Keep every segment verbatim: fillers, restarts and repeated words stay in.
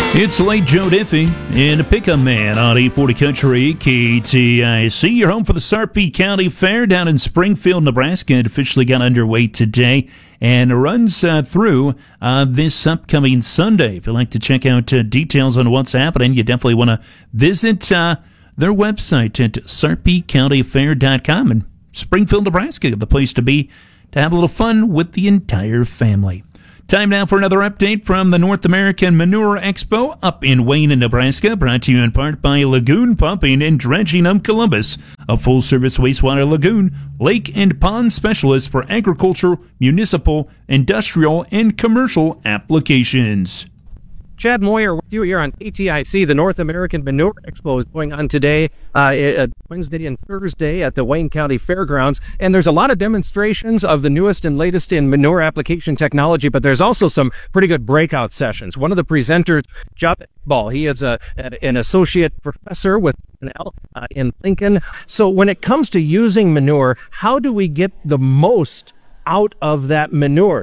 It's late Joe Diffie and Pick-Up Man on eight forty Country K T I C. You're home for the Sarpy County Fair down in Springfield, Nebraska. It officially got underway today and runs uh, through uh, this upcoming Sunday. If you'd like to check out uh, details on what's happening, you definitely want to visit uh, their website at sarpy county fair dot com. And Springfield, Nebraska, the place to be to have a little fun with the entire family. Time now for another update from the North American Manure Expo up in Wayne, Nebraska, brought to you in part by Lagoon Pumping and Dredging of Columbus, a full-service wastewater lagoon, lake, and pond specialist for agriculture, municipal, industrial, and commercial applications. Chad Moyer with you here on K T I C. The North American Manure Expo is going on today, uh, Wednesday and Thursday at the Wayne County Fairgrounds. And there's a lot of demonstrations of the newest and latest in manure application technology, but there's also some pretty good breakout sessions. One of the presenters, Javed Iqbal, he is a, an associate professor with uh, in Lincoln. So when it comes to using manure, how do we get the most out of that manure?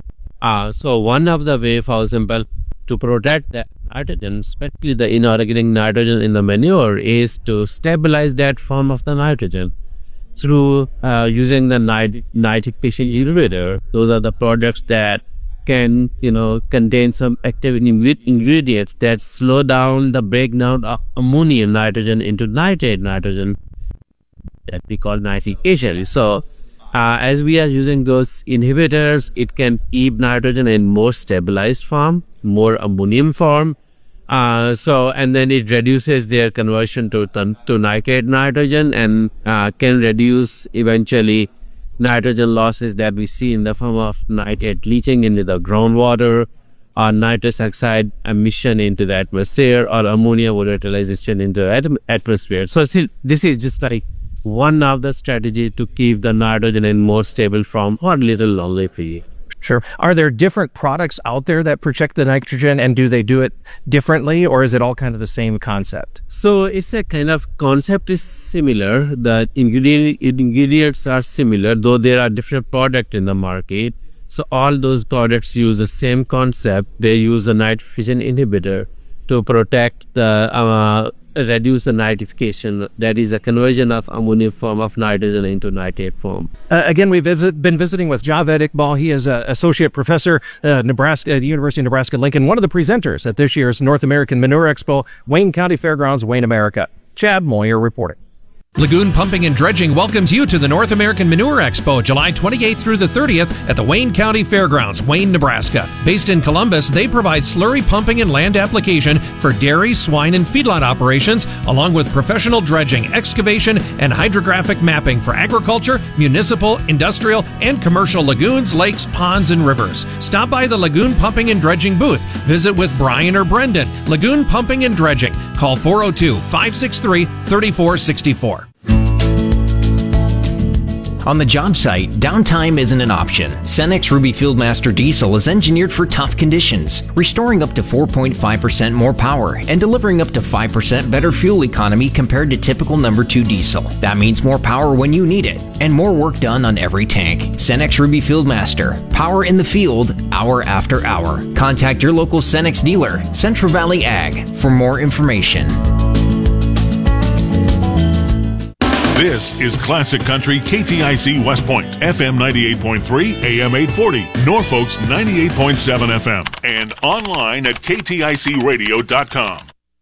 Uh, so one of the way, for example, to protect that nitrogen, especially the inorganic nitrogen in the manure, is to stabilize that form of the nitrogen through uh, using the nit- nitric fixing inhibitor. Those are the products that can, you know, contain some active in- ingredients that slow down the breakdown of ammonium nitrogen into nitrate nitrogen that we call nitrification. So, uh, as we are using those inhibitors, it can keep nitrogen in more stabilized form, more ammonium form. Uh, so, and then it reduces their conversion to to nitrate nitrogen and uh, can reduce eventually nitrogen losses that we see in the form of nitrate leaching into the groundwater, or nitrous oxide emission into the atmosphere, or ammonia volatilization into the atmosphere. So, see, this is just like one of the strategy to keep the nitrogen in more stable form for a little longer period. Sure. Are there different products out there that protect the nitrogen, and do they do it differently, or is it all kind of the same concept? So it's a kind of concept is similar. The ingredient, ingredients are similar, though there are different products in the market. So all those products use the same concept. They use a nitrification inhibitor to protect the uh, reduce the nitrification, that is a conversion of ammonium form of nitrogen into nitrate form. Uh, again, we've visit, been visiting with Javed Iqbal. He is an associate professor at Nebraska, at the University of Nebraska-Lincoln, one of the presenters at this year's North American Manure Expo, Wayne County Fairgrounds, Wayne, America. Chad Moyer reporting. Lagoon Pumping and Dredging welcomes you to the North American Manure Expo, July twenty-eighth through the thirtieth at the Wayne County Fairgrounds, Wayne, Nebraska. Based in Columbus, they provide slurry pumping and land application for dairy, swine, and feedlot operations, along with professional dredging, excavation, and hydrographic mapping for agriculture, municipal, industrial, and commercial lagoons, lakes, ponds, and rivers. Stop by the Lagoon Pumping and Dredging booth. Visit with Brian or Brendan. Lagoon Pumping and Dredging. Call four oh two, five six three, three four six four. On the job site, downtime isn't an option. Cenex Ruby Fieldmaster Diesel is engineered for tough conditions, restoring up to four point five percent more power and delivering up to five percent better fuel economy compared to typical number two diesel. That means more power when you need it, and more work done on every tank. Cenex Ruby Fieldmaster. Power in the field, hour after hour. Contact your local Cenex dealer, Central Valley Ag, for more information. This is Classic Country K T I C West Point, F M ninety-eight point three, A M eight forty, Norfolk's ninety-eight point seven F M, and online at k t i c radio dot com.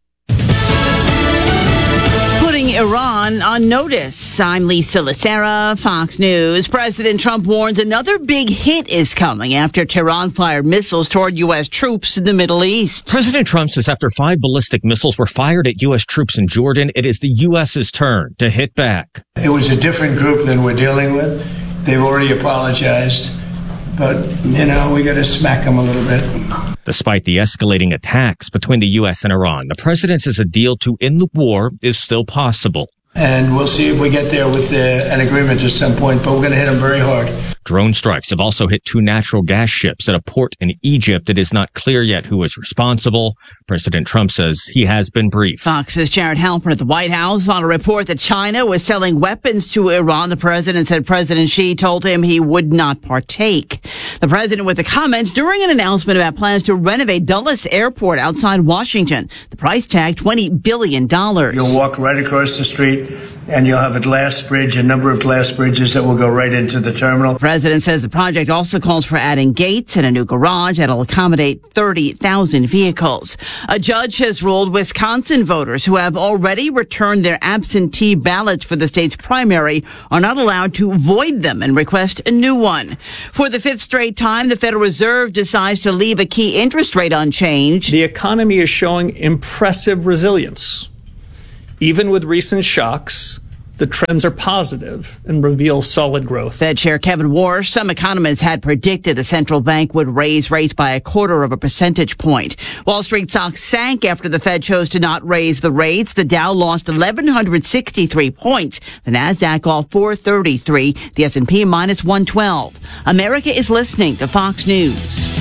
Putting Iran on notice. I'm Lisa Lacera, Fox News. President Trump warns another big hit is coming after Tehran fired missiles toward U S troops in the Middle East. President Trump says after five ballistic missiles were fired at U S troops in Jordan, it is the U S's turn to hit back. It was a different group than we're dealing with. They've already apologized. But, you know, we got to smack them a little bit. Despite the escalating attacks between the U S and Iran, the president says a deal to end the war is still possible. And we'll see if we get there with uh, an agreement at some point, but we're going to hit them very hard. Drone strikes have also hit two natural gas ships at a port in Egypt. It is not clear yet who is responsible. President Trump says he has been briefed. Fox's Jared Halpern at the White House on a report that China was selling weapons to Iran. The president said President Xi told him he would not partake. The president with the comments during an announcement about plans to renovate Dulles Airport outside Washington. The price tag, twenty billion dollars. You'll walk right across the street and you'll have a glass bridge, a number of glass bridges that will go right into the terminal. The president says the project also calls for adding gates and a new garage that'll accommodate thirty thousand vehicles. A judge has ruled Wisconsin voters who have already returned their absentee ballots for the state's primary are not allowed to void them and request a new one. For the fifth straight time, the Federal Reserve decides to leave a key interest rate unchanged. The economy is showing impressive resilience. Even with recent shocks, the trends are positive and reveal solid growth. Fed Chair Kevin Warsh, some economists had predicted the central bank would raise rates by a quarter of a percentage point. Wall Street stocks sank after the Fed chose to not raise the rates. The Dow lost one thousand one hundred sixty-three points. The Nasdaq off four thirty-three. The S and P minus one twelve. America is listening to Fox News.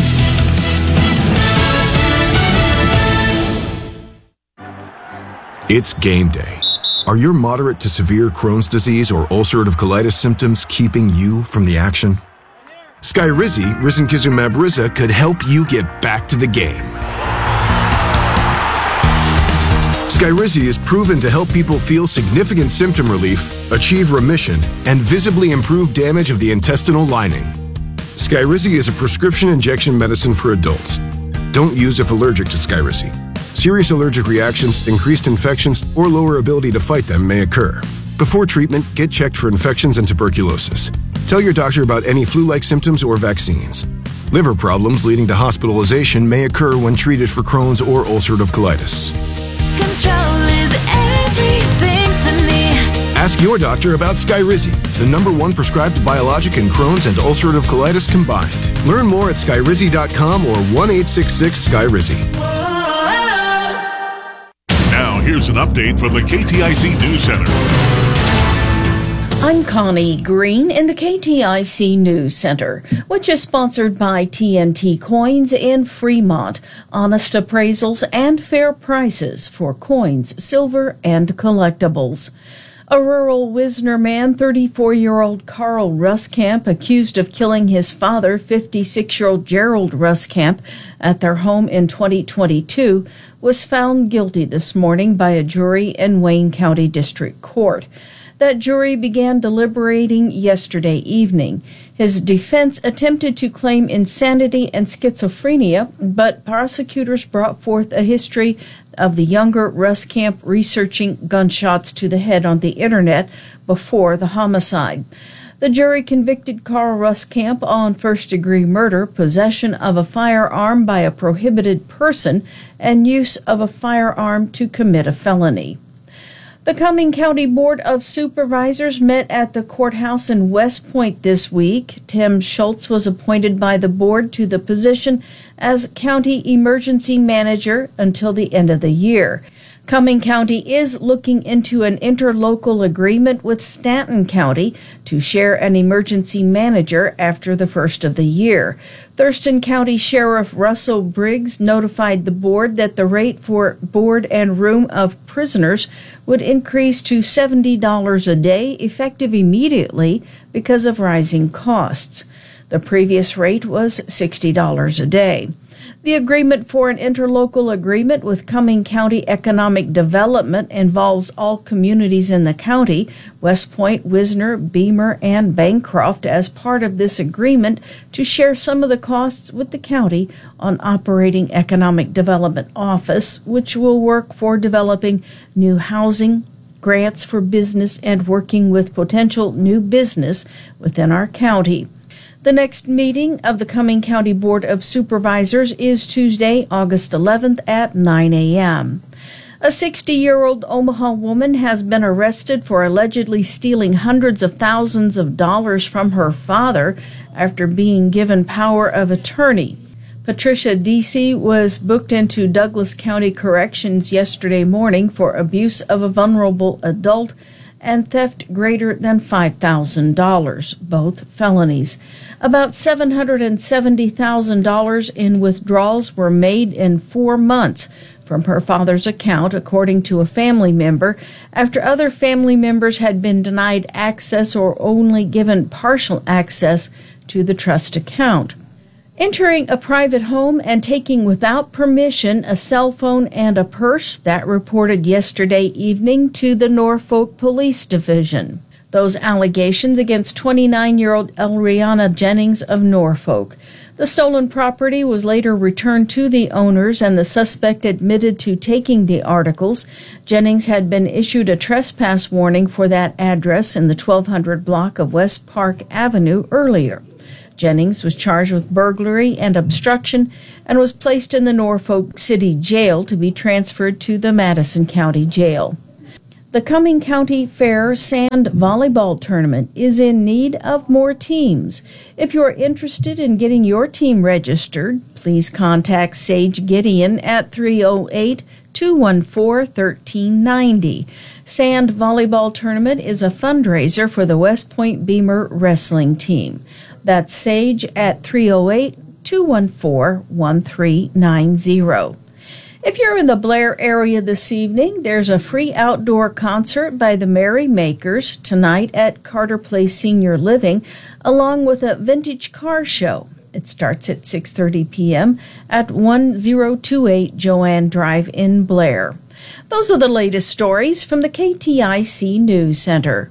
It's game day. Are your moderate to severe Crohn's disease or ulcerative colitis symptoms keeping you from the action? Skyrizi, risankizumab Riza, could help you get back to the game. Skyrizi is proven to help people feel significant symptom relief, achieve remission, and visibly improve damage of the intestinal lining. Skyrizi is a prescription injection medicine for adults. Don't use if allergic to Skyrizi. Serious allergic reactions, increased infections, or lower ability to fight them may occur. Before treatment, get checked for infections and tuberculosis. Tell your doctor about any flu-like symptoms or vaccines. Liver problems leading to hospitalization may occur when treated for Crohn's or ulcerative colitis. Control is everything to me. Ask your doctor about Skyrizi, the number one prescribed biologic in Crohn's and ulcerative colitis combined. Learn more at skyrizi dot com or one eight six six Skyrizi. Now, here's an update from the K T I C News Center. I'm Connie Green in the K T I C News Center, which is sponsored by T N T Coins in Fremont. Honest appraisals and fair prices for coins, silver, and collectibles. A rural Wisner man, thirty-four-year-old Carl Ruskamp, accused of killing his father, fifty-six-year-old Gerald Ruskamp, at their home in twenty twenty-two, was found guilty this morning by a jury in Wayne County District Court. That jury began deliberating yesterday evening. His defense attempted to claim insanity and schizophrenia, but prosecutors brought forth a history of the younger Ruskamp researching gunshots to the head on the internet before the homicide. The jury convicted Carl Ruskamp on first-degree murder, possession of a firearm by a prohibited person, and use of a firearm to commit a felony. The Cumming County Board of Supervisors met at the courthouse in West Point this week. Tim Schultz was appointed by the board to the position as County Emergency Manager until the end of the year. Cumming County is looking into an interlocal agreement with Stanton County to share an emergency manager after the first of the year. Thurston County Sheriff Russell Briggs notified the board that the rate for board and room of prisoners would increase to seventy dollars a day, effective immediately because of rising costs. The previous rate was sixty dollars a day. The agreement for an interlocal agreement with Cumming County Economic Development involves all communities in the county, West Point, Wisner, Beamer, and Bancroft, as part of this agreement to share some of the costs with the county on operating Economic Development Office, which will work for developing new housing, grants for business, and working with potential new business within our county. The next meeting of the Cumming County Board of Supervisors is Tuesday, August eleventh at nine a.m. A sixty-year-old Omaha woman has been arrested for allegedly stealing hundreds of thousands of dollars from her father after being given power of attorney. Patricia Deasy was booked into Douglas County Corrections yesterday morning for abuse of a vulnerable adult and theft greater than five thousand dollars, both felonies. About seven hundred seventy thousand dollars in withdrawals were made in four months from her father's account, according to a family member, after other family members had been denied access or only given partial access to the trust account. Entering a private home and taking without permission a cell phone and a purse, that reported yesterday evening to the Norfolk Police Division. Those allegations against twenty-nine-year-old Elriana Jennings of Norfolk. The stolen property was later returned to the owners, and the suspect admitted to taking the articles. Jennings had been issued a trespass warning for that address in the twelve hundred block of West Park Avenue earlier. Jennings was charged with burglary and obstruction and was placed in the Norfolk City Jail to be transferred to the Madison County Jail. The Cumming County Fair Sand Volleyball Tournament is in need of more teams. If you are interested in getting your team registered, please contact Sage Gideon at three oh eight, two one four, one three nine oh. Sand Volleyball Tournament is a fundraiser for the West Point Beamer Wrestling Team. That's Sage at three oh eight, two one four, one three nine oh. If you're in the Blair area this evening, there's a free outdoor concert by the Merry Makers tonight at Carter Place Senior Living, along with a vintage car show. It starts at six thirty p.m. at one oh two eight Joanne Drive in Blair. Those are the latest stories from the K T I C News Center.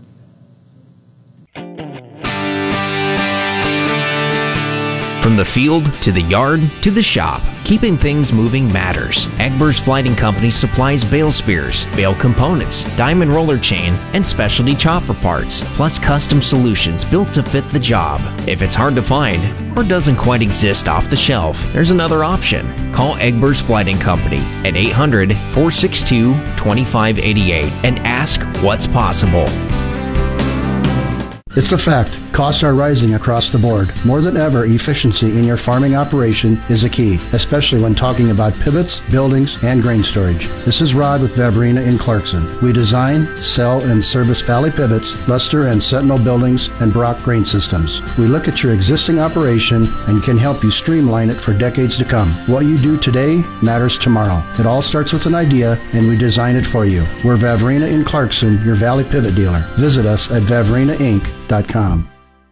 From the field to the yard to the shop, keeping things moving matters. Egbers Flighting Company supplies bale spears, bale components, diamond roller chain, and specialty chopper parts, plus custom solutions built to fit the job. If it's hard to find or doesn't quite exist off the shelf, there's another option. Call Egbers Flighting Company at eight hundred, four six two, two five eight eight and ask what's possible. It's a fact. Costs are rising across the board. More than ever, efficiency in your farming operation is a key, especially when talking about pivots, buildings, and grain storage. This is Rod with Vavrina in Clarkson. We design, sell, and service Valley Pivots, Luster and Sentinel buildings, and Brock grain systems. We look at your existing operation and can help you streamline it for decades to come. What you do today matters tomorrow. It all starts with an idea, and we design it for you. We're Vavrina in Clarkson, your Valley Pivot dealer. Visit us at vavrina inc dot com.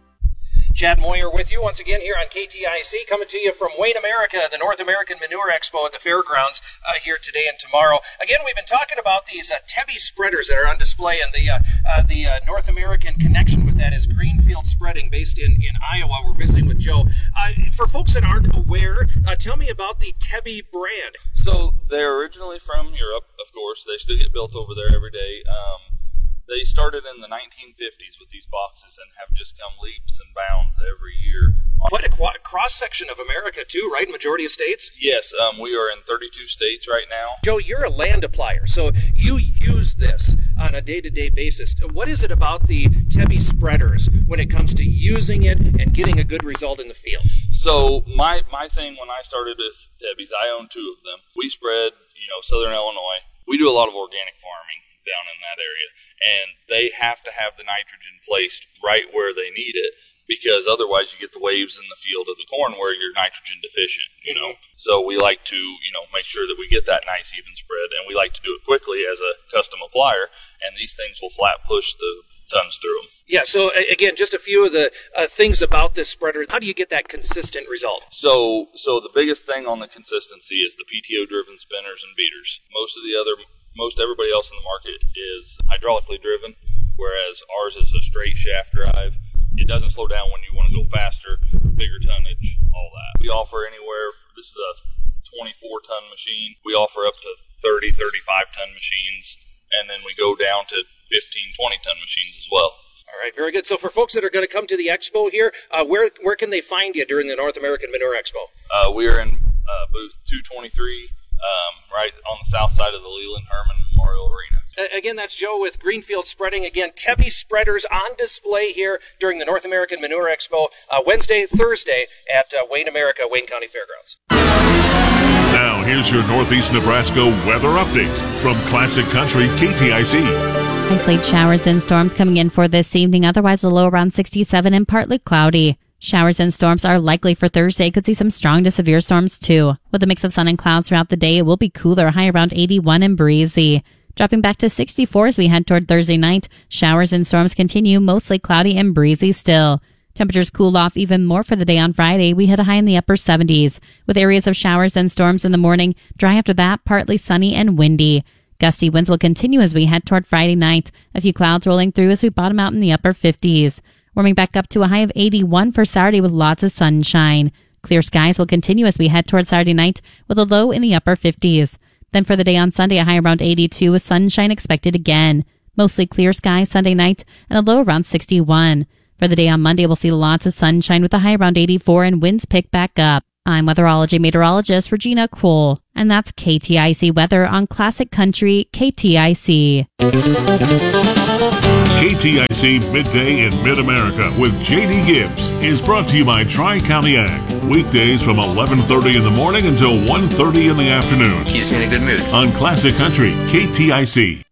Chad Moyer with you once again here on K T I C, coming to you from Wayne America, the North American Manure Expo at the Fairgrounds uh, here today and tomorrow. Again, we've been talking about these uh, Tebby spreaders that are on display, and the uh, uh, the uh, North American connection with that is Greenfield Spreading, based in, in Iowa. We're visiting with Joe. Uh, for folks that aren't aware, uh, tell me about the Tebby brand. So they're originally from Europe, of course. They still get built over there every day. Um, They started in the nineteen fifties with these boxes and have just come leaps and bounds every year. Quite a qu- cross-section of America, too, right? Majority of states? Yes, um, we are in thirty-two states right now. Joe, you're a land applier, so you use this on a day-to-day basis. What is it about the Tebby spreaders when it comes to using it and getting a good result in the field? So my, my thing when I started with Tebbies, I own two of them. We spread, you know, Southern Illinois. We do a lot of organic farming down in that area, and they have to have the nitrogen placed right where they need it, because otherwise you get the waves in the field of the corn where you're nitrogen deficient, you know. So we like to, you know, make sure that we get that nice even spread, and we like to do it quickly as a custom applier, and these things will flat push the tons through them. Yeah, so again, just a few of the uh, things about this spreader. How do you get that consistent result? So, so the biggest thing on the consistency is the P T O-driven spinners and beaters. Most of the other Most everybody else in the market is hydraulically driven, whereas ours is a straight shaft drive. It doesn't slow down when you want to go faster, bigger tonnage, all that. We offer anywhere, this is a twenty-four ton machine. We offer up to thirty, thirty-five ton machines, and then we go down to fifteen, twenty ton machines as well. All right, very good. So for folks that are going to come to the expo here, uh, where where can they find you during the North American Manure Expo? Uh, we are in uh, booth two twenty-three. Um, right on the south side of the Leland Herman Memorial Arena. Uh, again, that's Joe with Greenfield Spreading. Again, Tebby spreaders on display here during the North American Manure Expo, uh, Wednesday, Thursday at uh, Wayne America, Wayne County Fairgrounds. Now, here's your Northeast Nebraska weather update from Classic Country K T I C. Isolated showers and storms coming in for this evening. Otherwise, a low around sixty-seven and partly cloudy. Showers and storms are likely for Thursday. Could see some strong to severe storms too. With a mix of sun and clouds throughout the day, it will be cooler, high around eighty-one and breezy. Dropping back to sixty-four as we head toward Thursday night. Showers and storms continue, mostly cloudy and breezy still. Temperatures cool off even more for the day on Friday. We hit a high in the upper seventies, with areas of showers and storms in the morning. Dry after that, partly sunny and windy. Gusty winds will continue as we head toward Friday night. A few clouds rolling through as we bottom out in the upper fifties. Warming back up to a high of eighty-one for Saturday with lots of sunshine. Clear skies will continue as we head toward Saturday night with a low in the upper fifties. Then for the day on Sunday, a high around eighty-two with sunshine expected again. Mostly clear skies Sunday night and a low around sixty-one. For the day on Monday, we'll see lots of sunshine with a high around eighty-four and winds pick back up. I'm weatherology meteorologist Regina Kroll, and that's K T I C weather on Classic Country K T I C. K T I C Midday in Mid-America with J D Gibbs is brought to you by Tri-County Ag. Weekdays from eleven thirty in the morning until one thirty in the afternoon. Keeps me in a good mood. On Classic Country K T I C.